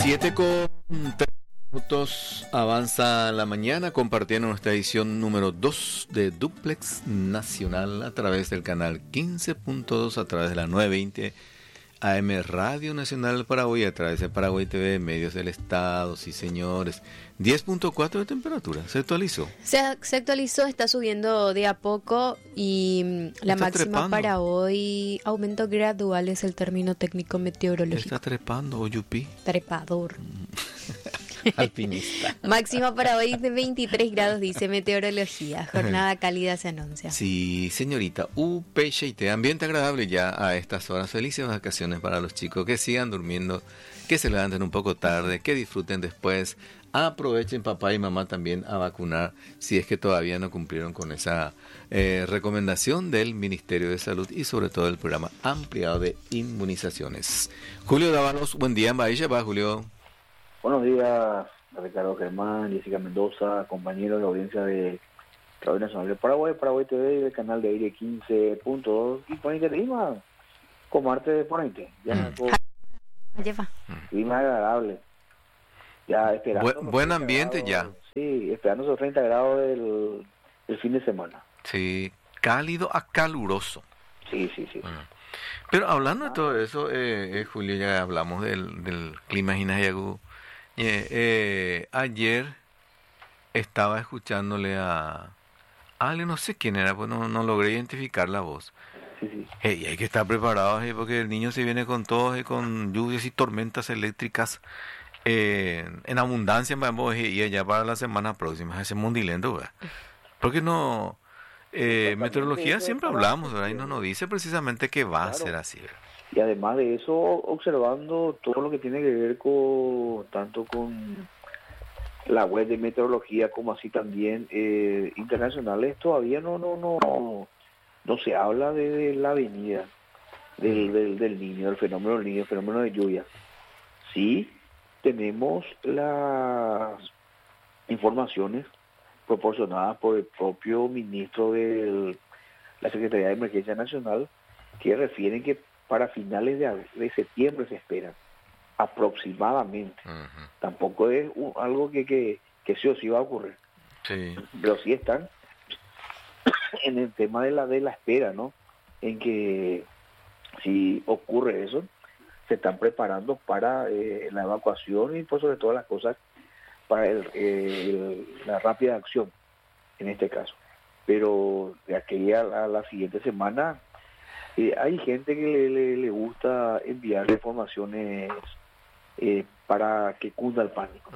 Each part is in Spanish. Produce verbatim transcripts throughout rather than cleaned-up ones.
Siete con tres minutos avanza la mañana compartiendo nuestra edición número dos de Duplex Nacional a través del canal quince punto dos, a través de la novecientos veinte A M Radio Nacional Paraguay, a través de Paraguay T V, medios del estado, sí señores. diez punto cuatro de temperatura, ¿se actualizó? Se, se actualizó, está subiendo de a poco y la Está máxima trepando. para hoy, aumento gradual es el término técnico meteorológico. Está trepando, Oyupi. Trepador. Alpinista. Máxima para hoy de veintitrés grados, dice meteorología. Jornada cálida se anuncia. Sí, señorita. U P Ch T, ambiente agradable ya a estas horas. Felices vacaciones para los chicos. Que sigan durmiendo, que se levanten un poco tarde, que disfruten después. Aprovechen papá y mamá también a vacunar si es que todavía no cumplieron con esa eh, recomendación del Ministerio de Salud y sobre todo el programa ampliado de inmunizaciones. Julio Dávalos, buen día en Bahía, va Julio. Buenos días, Ricardo Germán, Jessica Mendoza, compañeros de la audiencia de Radio Nacional de Paraguay, Paraguay T V y del canal de aire quince punto dos y Ponente Lima, con Marte de Ponente. Ya Mm. con Lleva. clima agradable. Ya esperando. Buen, buen ambiente grados, ya. Sí, esperando esos treinta grados del, del fin de semana. Sí, cálido a caluroso. Sí, sí, sí. Mm. Pero hablando de todo eso, eh, eh, Julio, ya hablamos del, del clima Hinayagú. Eh, eh, ayer estaba escuchándole a alguien, no sé quién era, pues no, no logré identificar la voz. Sí, sí. Hey, hay que estar preparados eh, porque el niño se viene con todo, eh, con lluvias y tormentas eléctricas eh, en abundancia, vamos, y allá para la semana próxima, ese mundilento, ¿verdad? Porque no, eh, meteorología siempre hablamos, ¿verdad? Y no nos dice precisamente que va a Claro. ser así, ¿verdad? Y además de eso, observando todo lo que tiene que ver con tanto con la web de meteorología como así también eh, internacionales, todavía no no no no se habla de, de la venida del, del, del niño, del fenómeno del niño, el fenómeno de lluvia. Sí tenemos las informaciones proporcionadas por el propio ministro de la Secretaría de Emergencia Nacional, que refieren que para finales de, de septiembre se espera, aproximadamente. Uh-huh. Tampoco es un, algo que, que, que sí o sí va a ocurrir, Sí. pero sí están en el tema de la de la espera, ¿no? En que si ocurre eso, se están preparando para eh, la evacuación y pues sobre todas las cosas para el, eh, el, la rápida acción en este caso. Pero de aquella a la siguiente semana Eh, hay gente que le, le, le gusta enviar informaciones eh, para que cunda el pánico.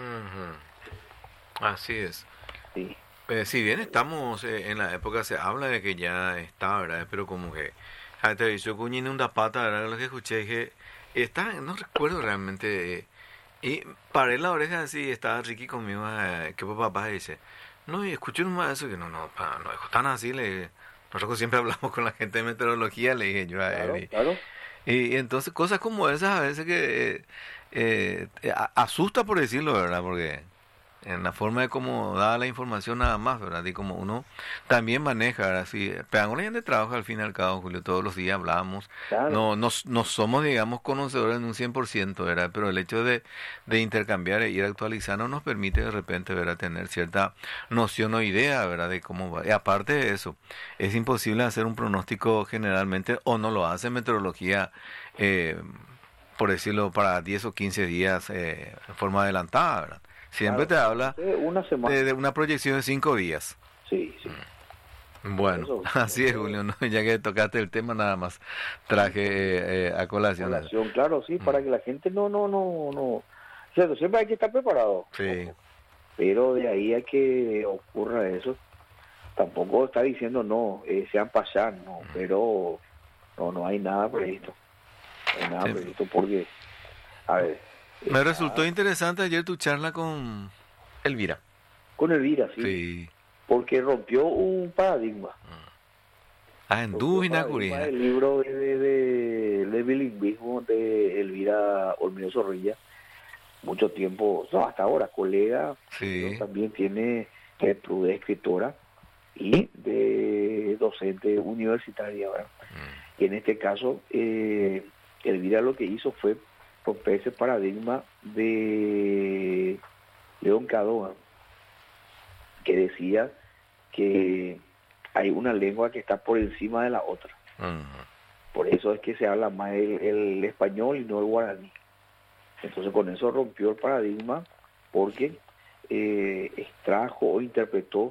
Uh-huh. Así es. Sí. Eh, si bien estamos eh, en la época, se habla de que ya está, ¿verdad? Pero como que ah, te dicho cuñine una pata, ¿verdad? Lo que escuché, que está, no recuerdo realmente. Eh, y paré la oreja así, estaba Ricky conmigo, eh, que papá dice, no, y escuché nomás eso, que no, no, pa, no es tan así, le nosotros siempre hablamos con la gente de meteorología, le dije yo a Claro, él. Y, claro. y, y entonces cosas como esas a veces que eh, eh, a- asusta por decirlo, ¿verdad? Porque en la forma de cómo da la información nada más, ¿verdad? Y como uno también maneja, ¿verdad? Sí, pero la gente trabaja al fin y al cabo, Julio, todos los días hablamos. Claro. No, no, no somos, digamos, conocedores en un cien por ciento, ¿verdad? Pero el hecho de, de intercambiar e ir actualizando nos permite de repente, ¿verdad? Tener cierta noción o idea, ¿verdad? De cómo va. Y aparte de eso, es imposible hacer un pronóstico generalmente, o no lo hace meteorología, eh, por decirlo, para diez o quince días eh, en forma adelantada, ¿verdad? Siempre Claro. te habla Eh, una semana. de, de una proyección de cinco días. Sí, sí. Bueno, Eso, así es, eso. Julio, ¿no? Ya que tocaste el tema, nada más traje eh, eh, a colación. Población, claro, sí, para que la gente no, no, no, no. Cierto, siempre hay que estar preparado. Sí. Pero de ahí a que ocurra eso, tampoco está diciendo no, eh, sean pasar, no, pero no, no hay nada previsto. No hay nada Sí. previsto porque, a ver. Me está resultó interesante ayer tu charla con Elvira. Con Elvira, sí, Sí. porque rompió un paradigma. Ah, en Rompió un Dúvina, paradigma Curina. del libro de, de, de, de bilingüismo de Elvira Olmedo Zorrilla. Mucho tiempo, no, hasta ahora, colega, Sí. pero también tiene virtud de escritora y de docente universitaria, ¿verdad? Mm. Y en este caso, eh, Elvira lo que hizo fue romper ese paradigma de León Cadogan, que decía que hay una lengua que está por encima de la otra. Ujú. Por eso es que se habla más el, el español y no el guaraní. Entonces con eso rompió el paradigma porque eh, extrajo o interpretó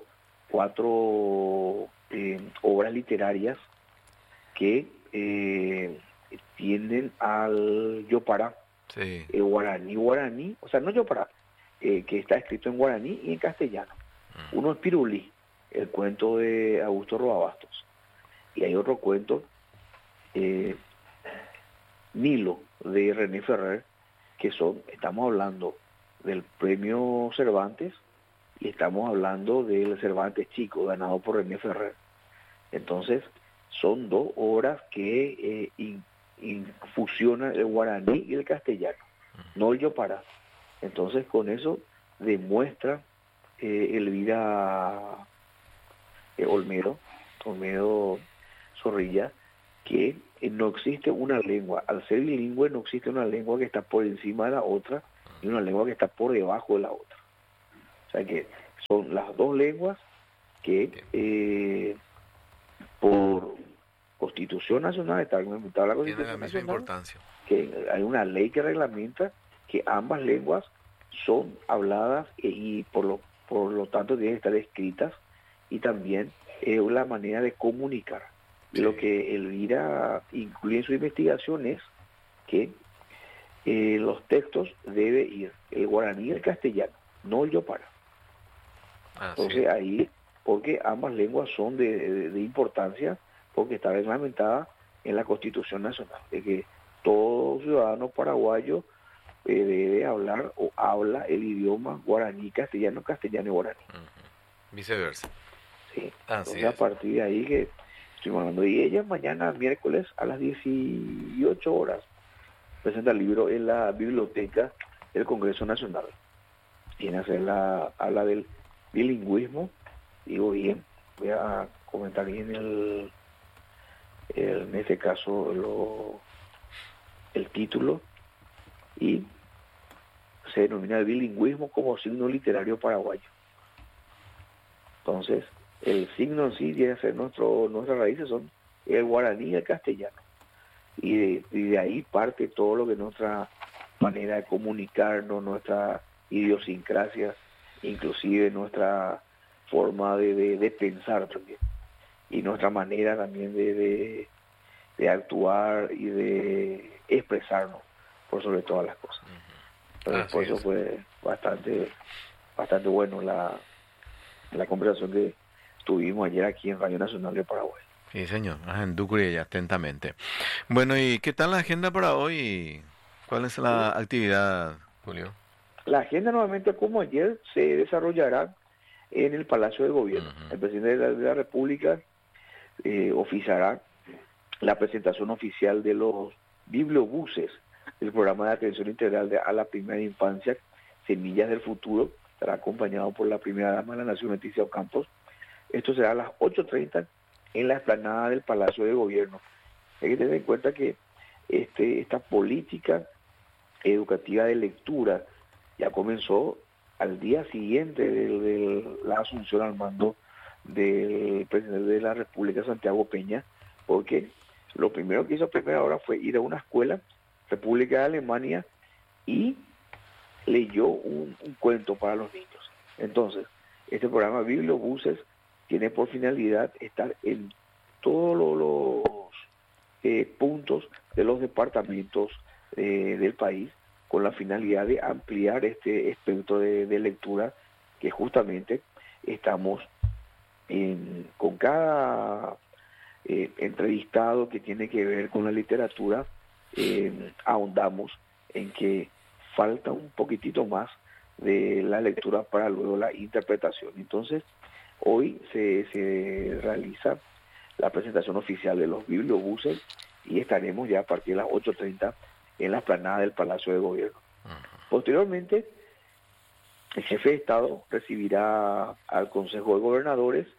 cuatro eh, obras literarias que eh, tienden al Yopará, Sí. el guaraní guaraní, o sea, no Yopará, eh, que está escrito en guaraní y en castellano. Uno es Pirulí, el cuento de Augusto Roabastos, y hay otro cuento, eh, Nilo, de René Ferrer, que son, estamos hablando del premio Cervantes y estamos hablando del Cervantes Chico, ganado por René Ferrer. Entonces, son dos obras que eh, in, in, fusionan el guaraní y el castellano, no el Yopará. Entonces, con eso demuestra eh, Elvira eh, Olmedo, Olmedo Zorrilla, que eh, no existe una lengua, al ser bilingüe no existe una lengua que está por encima de la otra y una lengua que está por debajo de la otra. O sea que son las dos lenguas que eh, por Constitución Nacional, está reglamentada la Tiene la Constitución misma Nacional, importancia. que hay una ley que reglamenta que ambas lenguas son habladas y por lo, por lo tanto tienen que estar escritas, y también es la manera de comunicar. Y Sí. lo que Elvira incluye en su investigación es que eh, los textos debe ir el guaraní y el castellano, no el Yopará. Así Entonces es. ahí, porque ambas lenguas son de, de, de importancia, porque está reglamentada en la Constitución Nacional, de que todo ciudadano paraguayo eh, debe hablar o habla el idioma guaraní, castellano, castellano y guaraní. Ujú. Viceversa. Sí. Así Entonces a es. partir de ahí que estuvimos hablando, y ella mañana, miércoles, a las dieciocho horas, presenta el libro en la biblioteca del Congreso Nacional. Tiene a hacer la, habla del bilingüismo, digo bien, voy a comentar bien el, el en este caso lo, el título, y se denomina el bilingüismo como signo literario paraguayo. Entonces, el signo en sí debe ser nuestro, nuestras raíces son el guaraní y el castellano. Y de, y de ahí parte todo lo que es nuestra manera de comunicarnos, nuestra idiosincrasia, inclusive nuestra forma de, de, de pensar también. Y nuestra manera también de, de, de actuar y de expresarnos por sobre todas las cosas. Entonces, Así por eso es. fue bastante, bastante bueno la, la conversación que tuvimos ayer aquí en Radio Nacional de Paraguay. Sí, señor. Ah, en Ducre ya atentamente. Bueno, ¿y qué tal la agenda para hoy? ¿Cuál es la actividad, Julio? La agenda nuevamente, como ayer, se desarrollará en el Palacio de Gobierno. Ujú. El presidente de la, de la República eh, oficiará la presentación oficial de los bibliobuses del programa de atención integral de, a la primera infancia, Semillas del Futuro. Estará acompañado por la primera dama de la Nación, Leticia Ocampos. Esto será a las ocho treinta en la explanada del Palacio de Gobierno. Hay que tener en cuenta que este, esta política educativa de lectura ya comenzó al día siguiente de, de la asunción al mando del presidente de la República, Santiago Peña, porque lo primero que hizo a primera hora fue ir a una escuela, República de Alemania, y leyó un, un cuento para los niños. Entonces, este programa Bibliobuses tiene por finalidad estar en todos los, los eh, puntos de los departamentos eh, del país, con la finalidad de ampliar este espectro de, de lectura que justamente estamos en, con cada eh, entrevistado que tiene que ver con la literatura, eh, ahondamos en que falta un poquitito más de la lectura para luego la interpretación. Entonces, hoy se, se realiza la presentación oficial de los bibliobuses y estaremos ya a partir de las ocho treinta en la explanada del Palacio de Gobierno. Uh-huh. Posteriormente, el jefe de Estado recibirá al Consejo de Gobernadores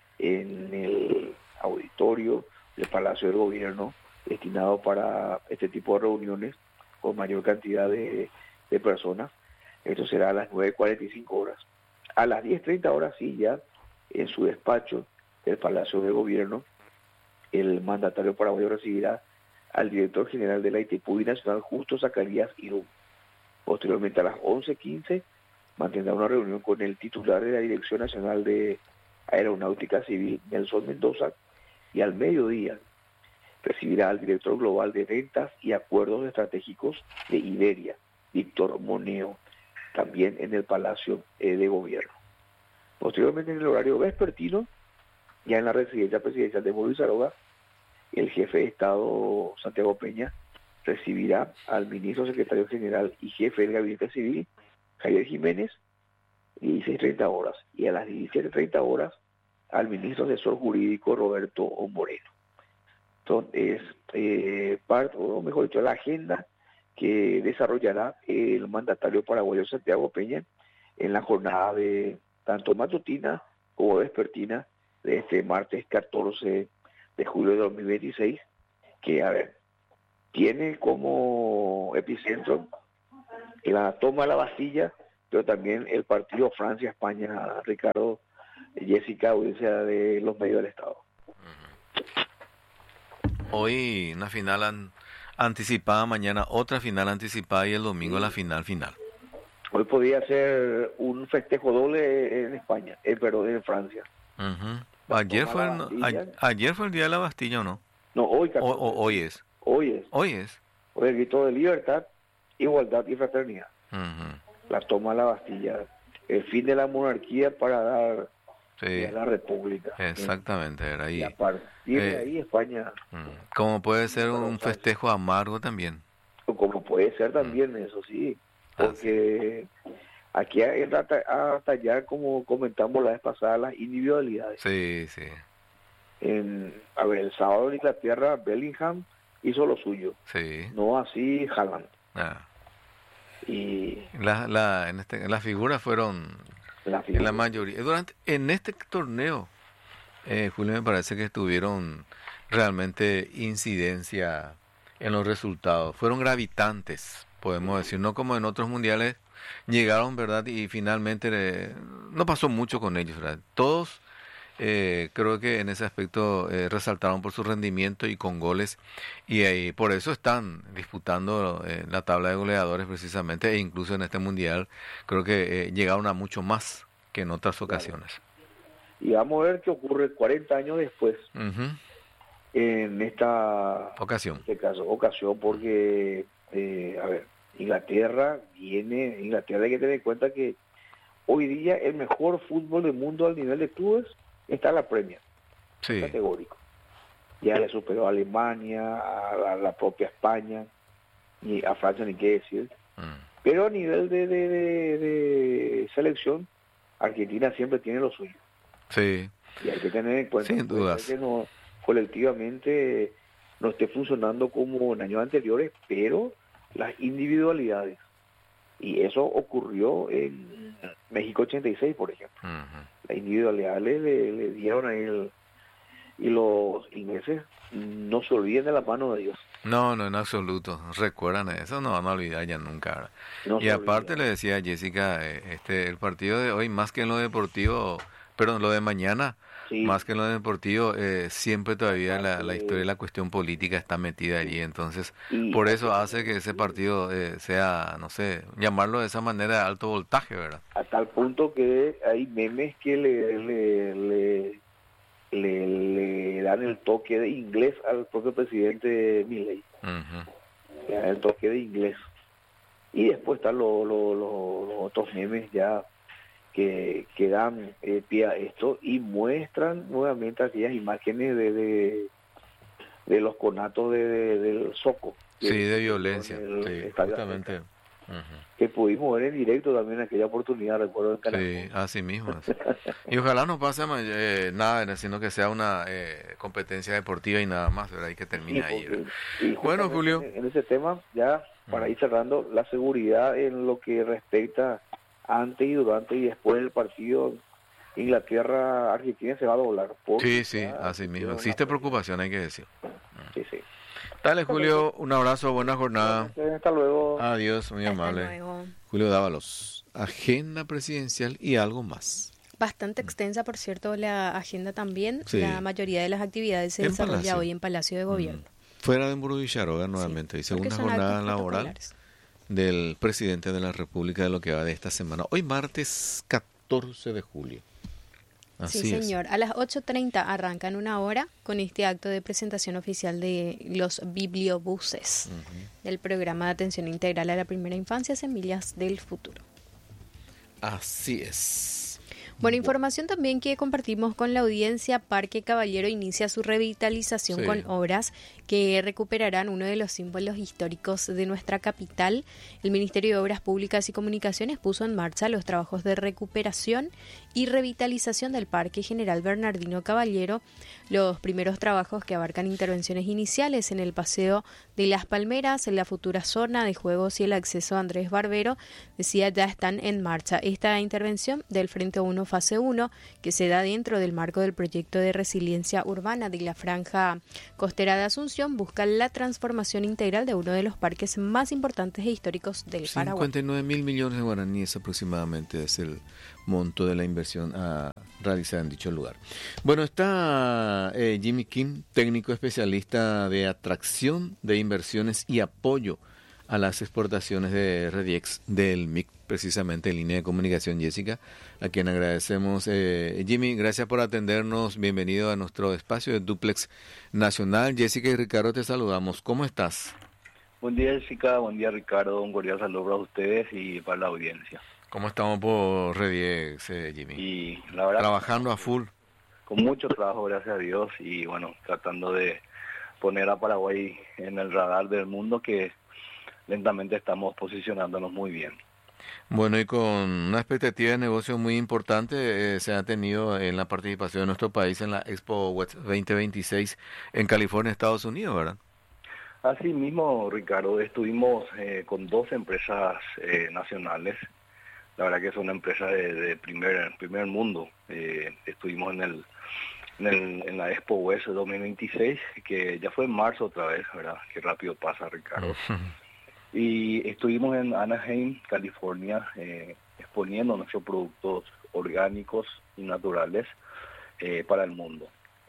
en el auditorio del Palacio del Gobierno, destinado para este tipo de reuniones, con mayor cantidad de, de personas. Esto será a las nueve cuarenta y cinco horas. A las diez treinta horas, sí, ya en su despacho del Palacio de Gobierno, el mandatario paraguayo recibirá al director general de la I T P U Binacional, Justo Zacarías Irún. Posteriormente, a las once quince, mantendrá una reunión con el titular de la Dirección Nacional de Aeronáutica Civil, Nelson Mendoza, y al mediodía recibirá al director global de ventas y acuerdos estratégicos de Iberia, Víctor Moneo, también en el Palacio eh, de Gobierno. Posteriormente, en el horario vespertino, ya en la residencia presidencial de Movistar, el jefe de Estado, Santiago Peña, recibirá al ministro secretario general y jefe del Gabinete Civil, Javier Jiménez, dieciséis treinta horas, y a las diecisiete treinta horas al ministro asesor jurídico Roberto Moreno. Entonces, eh, parte, o mejor dicho, la agenda que desarrollará el mandatario paraguayo Santiago Peña en la jornada de tanto matutina como vespertina de este martes catorce de julio de dos mil veintiséis, que, a ver, tiene como epicentro la toma de la Bastilla, pero también el partido Francia-España, Ricardo, Jessica, audiencia de los medios del Estado. Hoy una final an- anticipada, mañana otra final anticipada y el domingo la final final. Hoy podía ser un festejo doble en España, eh, pero en Francia. Uh-huh. Ayer fue, el, a, ayer fue el día de la Bastilla, ¿o no? No, hoy. O, o, hoy es. Hoy es. Hoy es. Hoy el grito de libertad, igualdad y fraternidad. Uh-huh. La toma de la Bastilla, el fin de la monarquía para dar sí. a la república. Exactamente, era ahí. Y a partir de eh, ahí España. Como puede ser un festejo amargo también. Como puede ser también, uh-huh. Eso sí. Porque ah, sí. aquí entra a tallar, como comentamos la vez pasada, las individualidades. Sí, sí. En, a ver, el sábado en Inglaterra, Bellingham hizo lo suyo. Sí. No así Haaland. Ah. Y la, la, en este, las figuras fueron la, figura. en la mayoría. Durante, en este torneo, eh, Julio, me parece que tuvieron realmente incidencia en los resultados. Fueron gravitantes, podemos decir, no como en otros mundiales. Llegaron, ¿verdad? Y finalmente eh, no pasó mucho con ellos, ¿verdad? Todos eh, creo que en ese aspecto eh, resaltaron por su rendimiento y con goles, y eh, por eso están disputando eh, la tabla de goleadores precisamente, e incluso en este mundial creo que eh, llegaron a mucho más que en otras ocasiones. Claro. Y vamos a ver qué ocurre cuarenta años después uh-huh. en esta ocasión, en este caso, ocasión porque eh, a ver, Inglaterra viene, Inglaterra hay que tener en cuenta que hoy día el mejor fútbol del mundo al nivel de clubes está en la Premier, sí. categórico. Ya le superó a Alemania, a la, a la propia España, y a Francia ni qué decir. Mm. Pero a nivel de, de, de, de selección, Argentina siempre tiene lo suyo. Sí. Y hay que tener en cuenta Sin dudas. que no, colectivamente no esté funcionando como en años anteriores, pero las individualidades. Y eso ocurrió en México ochenta y seis, por ejemplo. Uh-huh. Las individualidades le, le dieron a él, y los ingleses no se olviden de la mano de Dios. No, no, en absoluto. Recuerdan eso, no van a olvidar ya nunca. No y aparte olvida. Le decía a Jessica, este, el partido de hoy, más que en lo deportivo, perdón, lo de mañana, sí. Más que en lo deportivo, eh, siempre todavía la, la historia y la cuestión política está metida allí. Entonces, y, por eso hace que ese partido eh, sea, no sé, llamarlo de esa manera de alto voltaje, ¿verdad? A tal punto que hay memes que le, le, le, le, le dan el toque de inglés al propio presidente Milei. Uh-huh. Le dan el toque de inglés. Y después están los lo, lo, lo otros memes ya que, que dan eh, pie a esto y muestran nuevamente aquellas imágenes de, de, de los conatos de, de, del Soco. Sí, de, de violencia, sí, justamente. Uh-huh. Que pudimos ver en directo también en aquella oportunidad, recuerdo en Canal. Sí, así mismo. Sí. Y ojalá no pase eh, nada, sino que sea una eh, competencia deportiva y nada más, ¿verdad? Y que termine sí, ahí. ¿verdad? Y bueno, Julio. En, en ese tema, ya para uh-huh. ir cerrando, la seguridad en lo que respecta antes y durante y después del partido Inglaterra-Argentina se va a doblar. Sí, sí, así mismo. Existe preocupación, hay que decir. Sí, sí. Dale, Julio, un abrazo, buena jornada. Hasta luego. Adiós, muy Hasta amable. luego. Julio Dávalos, agenda presidencial y algo más. Bastante extensa, por cierto, la agenda también. Sí. La mayoría de las actividades se En desarrolla Palacio. hoy en Palacio de Gobierno. Mm. Fuera de Muro Villarroga nuevamente, y Sí, porque segunda son jornada actos laboral protocolares. del presidente de la República de lo que va de esta semana. Hoy martes catorce de julio. Así Sí, es. señor. A las ocho treinta arrancan una hora con este acto de presentación oficial de los bibliobuses Ujú. del programa de atención integral a la primera infancia, Semillas del Futuro. Así es. Bueno, información también que compartimos con la audiencia. Parque Caballero inicia su revitalización Sí. con obras que recuperarán uno de los símbolos históricos de nuestra capital. El Ministerio de Obras Públicas y Comunicaciones puso en marcha los trabajos de recuperación y revitalización del Parque General Bernardino Caballero. Los primeros trabajos, que abarcan intervenciones iniciales en el Paseo de las Palmeras, en la futura zona de juegos y el acceso a Andrés Barbero, decía, ya están en marcha. Esta intervención del Frente uno Fase uno, que se da dentro del marco del proyecto de resiliencia urbana de la Franja Costera de Asunción, busca la transformación integral de uno de los parques más importantes e históricos del Paraguay. cincuenta y nueve mil millones de guaraníes aproximadamente es el monto de la inversión a realizar en dicho lugar. Bueno, está eh, Jimmy Kim, técnico especialista de atracción de inversiones y apoyo a las exportaciones de Rediex del M I C, precisamente en línea de comunicación, Jessica, a quien agradecemos. Eh, Jimmy, gracias por atendernos. Bienvenido a nuestro espacio de Duplex Nacional. Jessica y Ricardo, te saludamos. ¿Cómo estás? Buen día, Jessica. Buen día, Ricardo. Un cordial saludo para ustedes y para la audiencia. ¿Cómo estamos por Rediex, eh, Jimmy? Y la verdad, Trabajando a full. con mucho trabajo, gracias a Dios, y bueno, tratando de poner a Paraguay en el radar del mundo, que lentamente estamos posicionándonos muy bien. Bueno, y con una expectativa de negocio muy importante, eh, se ha tenido en la participación de nuestro país en la Expo West veinte veintiséis en California, Estados Unidos, ¿verdad? Así mismo, Ricardo, estuvimos eh, con dos empresas eh, nacionales. La verdad que son empresas de, de primer primer mundo. Eh, estuvimos en el, en el en la Expo West dos mil veintiséis, que ya fue en marzo otra vez, ¿verdad? Qué rápido pasa, Ricardo. Y estuvimos en Anaheim, California, eh, exponiendo nuestros productos orgánicos y naturales eh, para el mundo.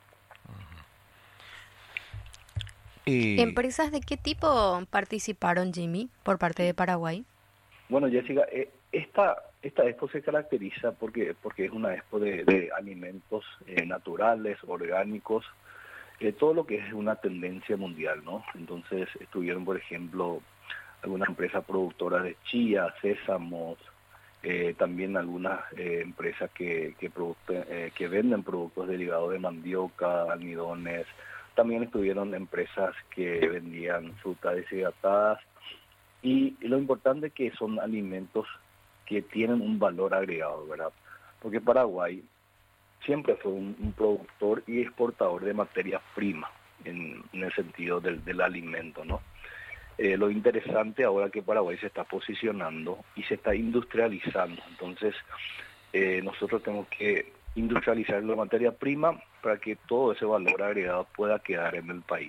Y ¿Empresas de qué tipo participaron, Jimmy, por parte de Paraguay? Bueno, Jessica, eh, esta esta expo se caracteriza porque porque es una expo de, de alimentos eh, naturales, orgánicos, eh, todo lo que es una tendencia mundial, ¿no? Entonces estuvieron, por ejemplo, algunas empresas productoras de chía, sésamos, eh, también algunas eh, empresas que que, produce- eh, que venden productos derivados de mandioca, almidones. También estuvieron empresas que vendían frutas deshidratadas, y lo importante es que son alimentos que tienen un valor agregado, ¿verdad? Porque Paraguay siempre fue un, un productor y exportador de materia prima en, en el sentido del, del alimento, ¿no? Eh, lo interesante ahora que Paraguay se está posicionando y se está industrializando, entonces eh, nosotros tenemos que industrializar la materia prima para que todo ese valor agregado pueda quedar en el país.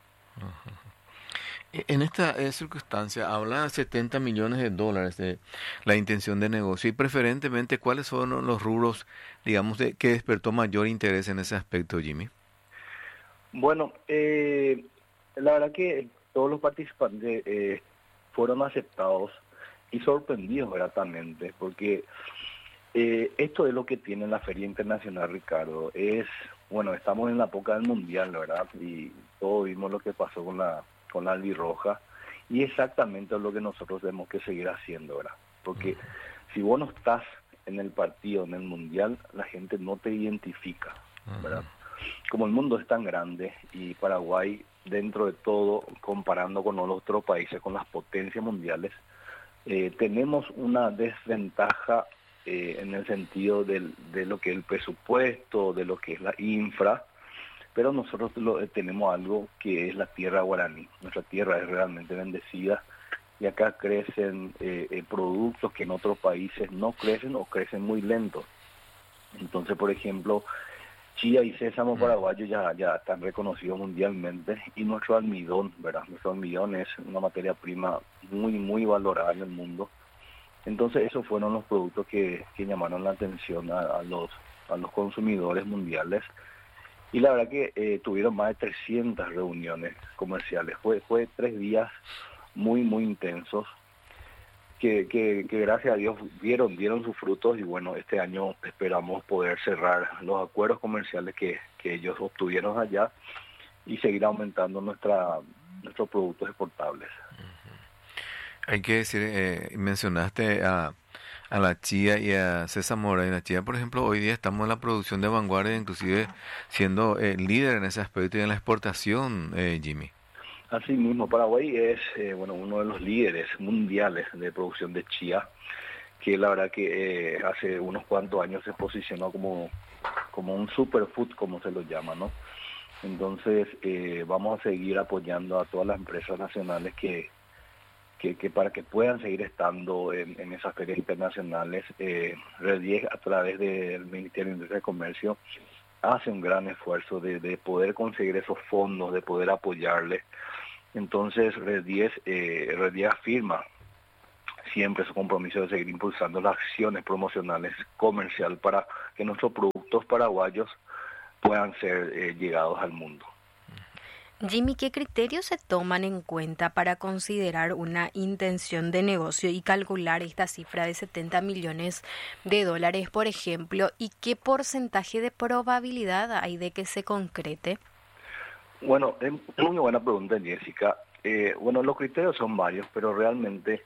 en esta eh, circunstancia habla de setenta millones de dólares de la intención de negocio, y preferentemente, ¿cuáles son los rubros, digamos, de, que despertó mayor interés en ese aspecto, Jimmy? Bueno, eh, la verdad que todos los participantes eh, fueron aceptados y sorprendidos gratamente, porque eh, esto es lo que tiene la Feria Internacional, Ricardo. Es, bueno, estamos en la época del Mundial, ¿verdad? Y todos vimos lo que pasó con la con la albirroja, y exactamente lo que nosotros tenemos que seguir haciendo, ¿verdad? Porque si vos no estás en el partido, en el Mundial, la gente no te identifica, ¿verdad? Como el mundo es tan grande y Paraguay, dentro de todo, comparando con los otros países, con las potencias mundiales, eh, tenemos una desventaja eh, en el sentido del, de lo que es el presupuesto, de lo que es la infra, pero nosotros lo, eh, tenemos algo que es la tierra guaraní. Nuestra tierra es realmente bendecida y acá crecen eh, eh, productos que en otros países no crecen o crecen muy lento. Entonces, por ejemplo, chía y sésamo paraguayo ya, ya están reconocidos mundialmente, y nuestro almidón, ¿verdad? Nuestro almidón es una materia prima muy, muy valorada en el mundo. Entonces esos fueron los productos que, que llamaron la atención a, a los a los consumidores mundiales, y la verdad que eh, tuvieron más de trescientas reuniones comerciales. Fue fue tres días muy, muy intensos, que, que, que gracias a Dios dieron, dieron sus frutos, y bueno, este año esperamos poder cerrar los acuerdos comerciales que, que ellos obtuvieron allá y seguir aumentando nuestra nuestros productos exportables. Hay que decir, eh, mencionaste a, a la chía y a César Mora. Y la chía, por ejemplo, hoy día estamos en la producción de vanguardia, inclusive siendo eh, líder en ese aspecto y en la exportación, eh, Jimmy. Así mismo, Paraguay es eh, bueno uno de los líderes mundiales de producción de chía, que la verdad que eh, hace unos cuantos años se posicionó como, como un superfood, como se lo llama, ¿no? Entonces, eh, vamos a seguir apoyando a todas las empresas nacionales que Que, que para que puedan seguir estando en, en esas ferias internacionales. eh, Red diez, a través del Ministerio de Industria y Comercio, hace un gran esfuerzo de, de poder conseguir esos fondos, de poder apoyarles. Entonces Red diez, eh, Red diez afirma siempre su compromiso de seguir impulsando las acciones promocionales comercial para que nuestros productos paraguayos puedan ser eh, llegados al mundo. Jimmy, ¿qué criterios se toman en cuenta para considerar una intención de negocio y calcular esta cifra de setenta millones de dólares, por ejemplo? ¿Y qué porcentaje de probabilidad hay de que se concrete? Bueno, es muy buena pregunta, Jessica. Eh, bueno, los criterios son varios, pero realmente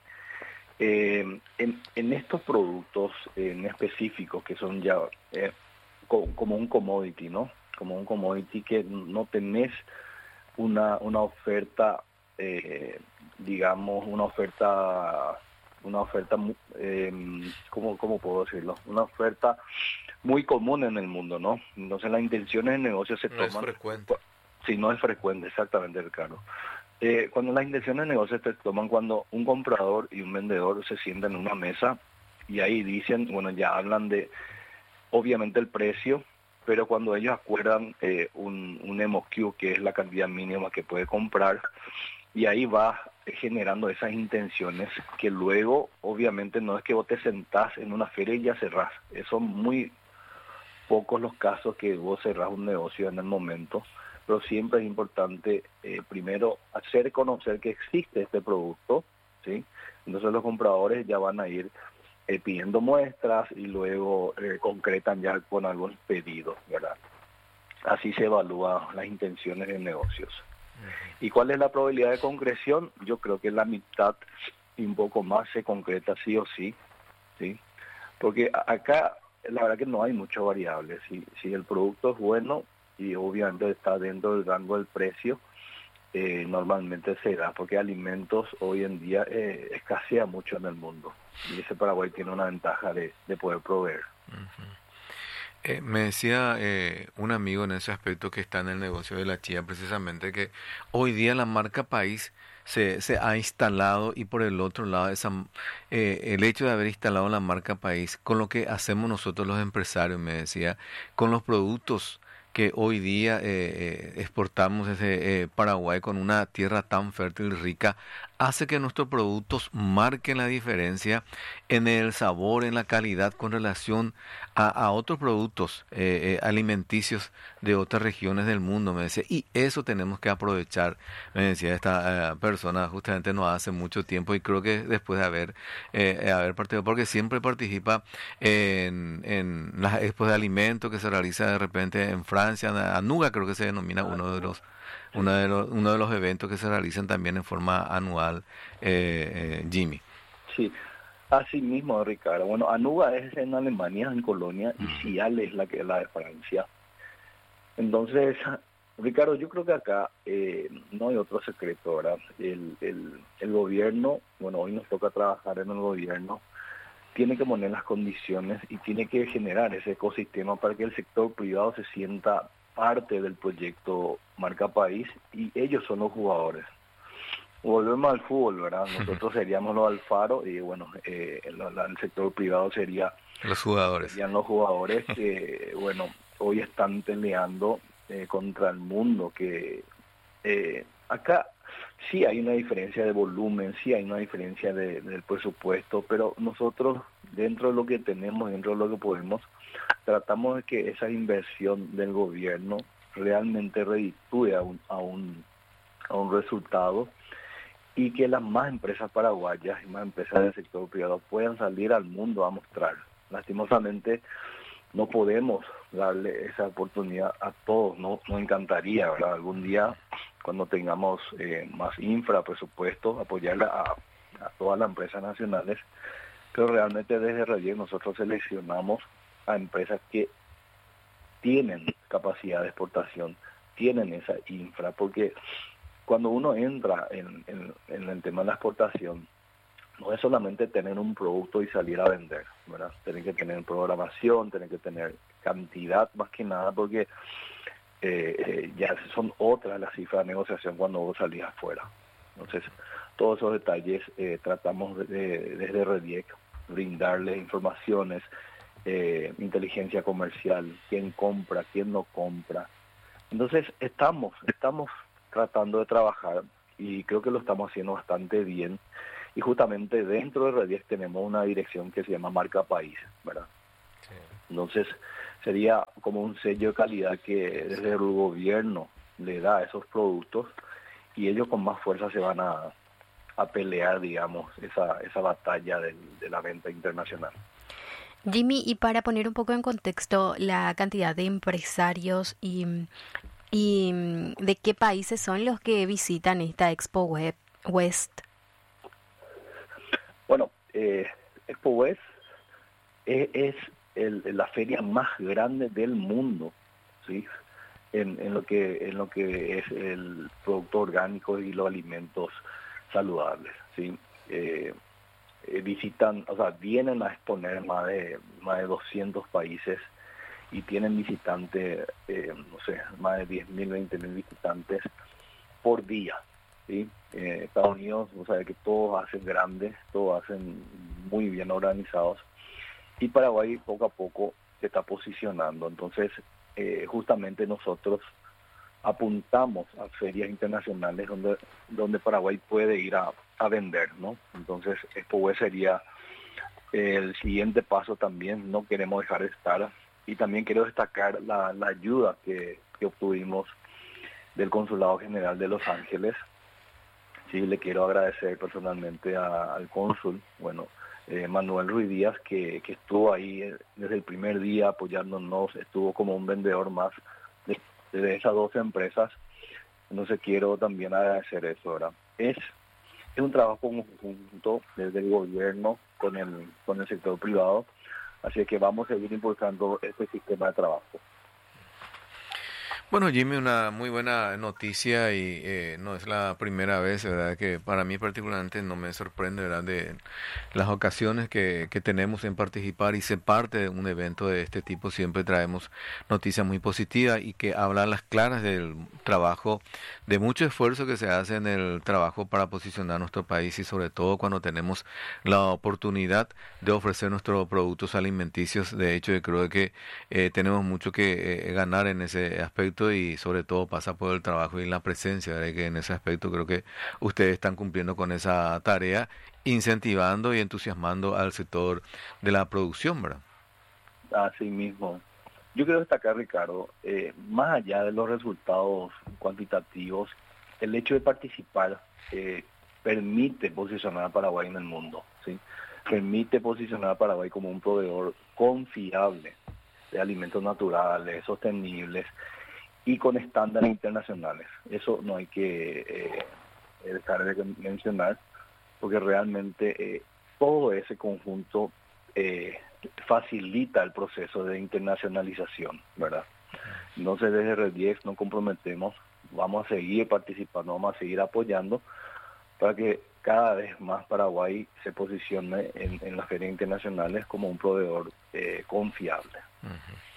eh, en, en estos productos en específicos, que son ya eh, co- como un commodity, ¿no? Como un commodity que no tenés una una oferta eh, digamos una oferta una oferta eh, cómo cómo puedo decirlo una oferta muy común en el mundo, ¿no? Entonces las intenciones de negocio se no toman. No es frecuente. Sí, no es frecuente, exactamente, Ricardo. Eh, cuando las intenciones de negocio se toman cuando un comprador y un vendedor se sientan en una mesa y ahí dicen, bueno, ya hablan de obviamente el precio, pero cuando ellos acuerdan eh, un, un M O Q, que es la cantidad mínima que puede comprar, y ahí va generando esas intenciones que luego, obviamente, no es que vos te sentás en una feria y ya cerrás. Son muy pocos los casos que vos cerrás un negocio en el momento, pero siempre es importante, eh, primero, hacer conocer que existe este producto, ¿sí? Entonces los compradores ya van a ir Eh, pidiendo muestras y luego eh, concretan ya con algunos pedidos, ¿verdad? Así se evalúan las intenciones de negocios. Uh-huh. ¿Y cuál es la probabilidad de concreción? Yo creo que la mitad y un poco más se concreta sí o sí, ¿sí? Porque acá la verdad que no hay muchas variables. Si, si el producto es bueno y obviamente está dentro del rango del precio, eh, normalmente se da, porque alimentos hoy en día eh, escasea mucho en el mundo. Y ese Paraguay tiene una ventaja de, de poder proveer. Uh-huh. Eh, me decía eh, un amigo en ese aspecto que está en el negocio de la chía, precisamente, que hoy día la marca país se, se ha instalado, y por el otro lado esa, eh, el hecho de haber instalado la marca país con lo que hacemos nosotros los empresarios, me decía, con los productos que hoy día eh, eh, exportamos desde eh, Paraguay, con una tierra tan fértil y rica, hace que nuestros productos marquen la diferencia en el sabor, en la calidad, con relación a, a otros productos eh, eh, alimenticios de otras regiones del mundo, me decía, y eso tenemos que aprovechar, me decía esta eh, persona, justamente no hace mucho tiempo, y creo que después de haber, eh, haber participado, porque siempre participa en, en las expos de alimentos que se realiza de repente en Francia, Anuga creo que se denomina uno de los uno de los uno de los eventos que se realizan también en forma anual, eh, eh, Jimmy. Sí, así mismo, Ricardo. Bueno, Anuga es en Alemania, en Colonia, y Uh-huh. Cial es la que la de Francia. Entonces, Ricardo, yo creo que acá eh, no hay otro secreto, ¿verdad? El, el, el gobierno, bueno, hoy nos toca trabajar en el gobierno, tiene que poner las condiciones y tiene que generar ese ecosistema para que el sector privado se sienta parte del proyecto Marca País, y ellos son los jugadores. Volvemos al fútbol, ¿verdad? Nosotros seríamos los Alfaro y bueno, eh, el, el sector privado sería los jugadores. Serían los jugadores que, bueno, hoy están peleando eh, contra el mundo, que eh, acá sí hay una diferencia de volumen, sí hay una diferencia de, del presupuesto, pero nosotros dentro de lo que tenemos, dentro de lo que podemos, tratamos de que esa inversión del gobierno realmente reditúe a un, a un, a un resultado, y que las más empresas paraguayas y más empresas del sector privado puedan salir al mundo a mostrar. Lastimosamente no podemos darle esa oportunidad a todos, no nos encantaría, ¿verdad? Algún día, cuando tengamos eh, más infra, presupuesto, apoyar a, a todas las empresas nacionales, pero realmente desde Rediec nosotros seleccionamos a empresas que tienen capacidad de exportación, tienen esa infra, porque cuando uno entra en, en, en el tema de la exportación, no es solamente tener un producto y salir a vender, ¿verdad? Tienen que tener programación, tienen que tener cantidad más que nada, porque eh, eh, ya son otras las cifras de negociación cuando vos salís afuera. Entonces, todos esos detalles eh, tratamos de, de, desde Rediec brindarles informaciones, eh, inteligencia comercial, quién compra, quién no compra. Entonces, estamos, estamos tratando de trabajar, y creo que lo estamos haciendo bastante bien, y justamente dentro de Rediec tenemos una dirección que se llama Marca País, ¿verdad? Sí. Entonces sería como un sello de calidad que desde el gobierno le da a esos productos, y ellos con más fuerza se van a, a pelear, digamos, esa, esa batalla de, de la venta internacional. Jimmy, y para poner un poco en contexto la cantidad de empresarios y ¿Y de qué países son los que visitan esta Expo Web West? Bueno, eh, Expo West es, es el, la feria más grande del mundo, ¿sí? En, en lo que en lo que es el producto orgánico y los alimentos saludables, ¿sí? Eh, eh, visitan, o sea, vienen a exponer más de más de doscientos países, y tienen visitantes, eh, no sé, más de diez mil, veinte mil visitantes por día, ¿sí? Eh, Estados Unidos, o sea, que todos hacen grandes, todos hacen muy bien organizados, y Paraguay poco a poco se está posicionando. Entonces, eh, justamente nosotros apuntamos a ferias internacionales donde donde Paraguay puede ir a, a vender, ¿no? Entonces, Expo West sería el siguiente paso también, no queremos dejar de estar. Y también quiero destacar la, la ayuda que, que obtuvimos del Consulado General de Los Ángeles. Sí, le quiero agradecer personalmente a, al cónsul, bueno, eh, Manuel Ruiz Díaz, que, que estuvo ahí desde el primer día apoyándonos, estuvo como un vendedor más de, de esas dos empresas. Entonces quiero también agradecer eso, ¿verdad? Es, es un trabajo conjunto desde el gobierno con el, con el sector privado. Así que vamos a seguir impulsando este sistema de trabajo. Bueno, Jimmy, una muy buena noticia, y eh, no es la primera vez, ¿verdad? Que para mí particularmente no me sorprende, ¿verdad? De las ocasiones que, que tenemos en participar y ser parte de un evento de este tipo. Siempre traemos noticias muy positivas y que hablan las claras del trabajo, de mucho esfuerzo que se hace en el trabajo para posicionar nuestro país, y sobre todo cuando tenemos la oportunidad de ofrecer nuestros productos alimenticios. De hecho, yo creo que eh, tenemos mucho que eh, ganar en ese aspecto, y sobre todo pasa por el trabajo y la presencia, ¿verdad? Que en ese aspecto creo que ustedes están cumpliendo con esa tarea, incentivando y entusiasmando al sector de la producción, ¿verdad? Así mismo. Yo quiero destacar, Ricardo, eh, más allá de los resultados cuantitativos, el hecho de participar eh, permite posicionar a Paraguay en el mundo, ¿sí? Permite posicionar a Paraguay como un proveedor confiable de alimentos naturales, sostenibles y con estándares internacionales. Eso no hay que eh, dejar de mencionar, porque realmente eh, todo ese conjunto eh, facilita el proceso de internacionalización, ¿verdad? Entonces, desde Rediec nos comprometemos, vamos a seguir participando, vamos a seguir apoyando para que cada vez más Paraguay se posicione en, en las ferias internacionales como un proveedor eh, confiable. Uh-huh.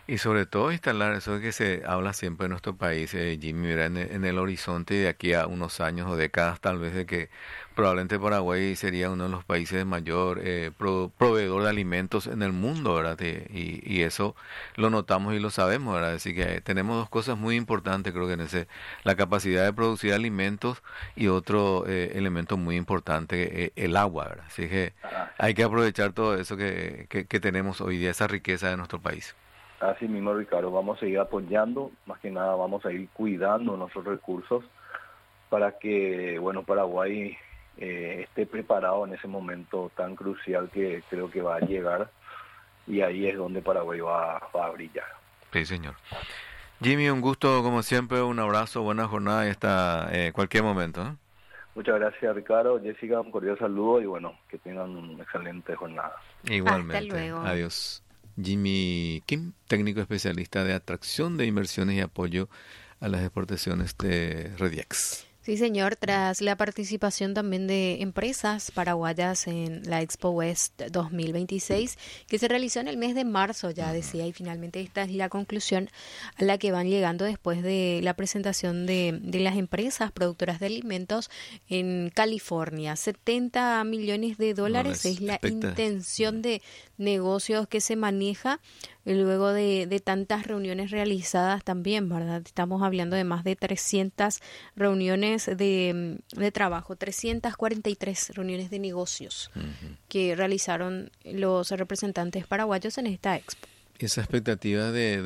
Y sobre todo instalar eso que se habla siempre en nuestro país, eh, Jimmy, mira, en, el- en el horizonte de aquí a unos años o décadas tal vez de que probablemente Paraguay sería uno de los países de mayor eh, pro- proveedor de alimentos en el mundo, ¿verdad? Y, y, y eso lo notamos y lo sabemos, ¿verdad? Así que tenemos dos cosas muy importantes, creo que en ese, la capacidad de producir alimentos y otro eh, elemento muy importante, eh, el agua, ¿verdad? Así que Ah, hay que aprovechar todo eso que, que, que tenemos hoy día, esa riqueza de nuestro país. Así mismo, Ricardo, vamos a seguir apoyando, más que nada vamos a ir cuidando nuestros recursos para que, bueno, Paraguay eh, esté preparado en ese momento tan crucial que creo que va a llegar, y ahí es donde Paraguay va, va a brillar. Sí, señor. Jimmy, un gusto como siempre, un abrazo, buena jornada y hasta eh, cualquier momento, ¿eh? Muchas gracias, Ricardo. Jessica, un cordial saludo y bueno, que tengan una excelente jornada. Igualmente. Hasta luego. Adiós. Jimmy Kim, técnico especialista de atracción de inversiones y apoyo a las exportaciones de Rediex. Sí, señor, tras la participación también de empresas paraguayas en la Expo West dos mil veintiséis, que se realizó en el mes de marzo, ya decía, y finalmente esta es la conclusión a la que van llegando después de la presentación de, de las empresas productoras de alimentos en California. setenta millones de dólares No, es la espectacular. intención de negocios que se maneja luego de, de tantas reuniones realizadas también, ¿verdad? Estamos hablando de más de trescientas reuniones de, de trabajo, trescientas cuarenta y tres reuniones de negocios Ujú. que realizaron los representantes paraguayos en esta expo. Esa expectativa de,